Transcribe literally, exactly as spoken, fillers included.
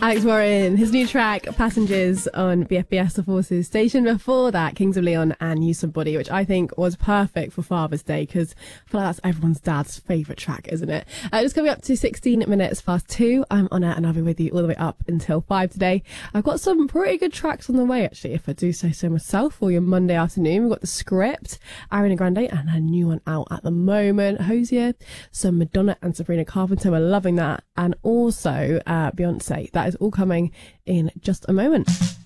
Alex Warren, his new track, Passengers, on B F B S The Forces station. Before that, Kings of Leon and Use of Body, which I think was perfect for Father's Day, because I feel like that's everyone's dad's favourite track, isn't it? Uh, just coming up to sixteen minutes past two. I'm on it and I'll be with you all the way up until five today. I've got some pretty good tracks on the way, actually, if I do say so myself, for your Monday afternoon. We've got The Script, Ariana Grande, and her new one out at the moment, Hosier. Some Madonna and Sabrina Carpenter. We're loving that. And also uh, Beyonce. That is all coming in just a moment.